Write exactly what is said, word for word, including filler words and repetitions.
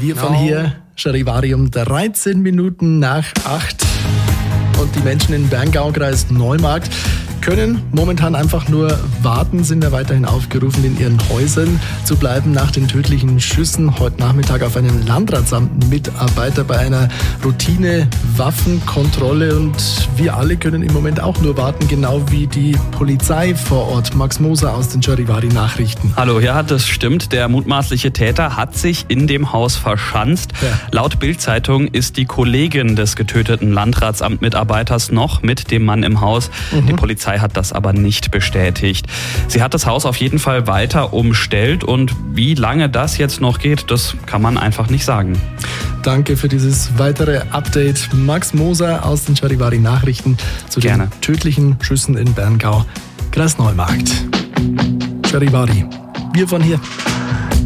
Wir von hier, Charivari, um dreizehn Minuten nach acht. Und die Menschen in Berngau-Kreis Neumarkt können momentan einfach nur warten, sind ja weiterhin aufgerufen, in ihren Häusern zu bleiben nach den tödlichen Schüssen heute Nachmittag auf einen Landratsamtmitarbeiter bei einer Routine-Waffenkontrolle. Und wir alle können im Moment auch nur warten, genau wie die Polizei vor Ort. Max Moser aus den Charivari-Nachrichten. Hallo, ja, das stimmt. Der mutmaßliche Täter hat sich in dem Haus verschanzt. Ja. Laut Bild-Zeitung ist die Kollegin des getöteten Landratsamtmitarbeiters noch mit dem Mann im Haus. Mhm. Die Polizei hat das aber nicht bestätigt. Sie hat das Haus auf jeden Fall weiter umstellt und wie lange das jetzt noch geht, das kann man einfach nicht sagen. Danke für dieses weitere Update. Max Moser aus den Charivari Nachrichten zu Gerne. den tödlichen Schüssen in Berngau, Kreis Neumarkt. Charivari, wir von hier.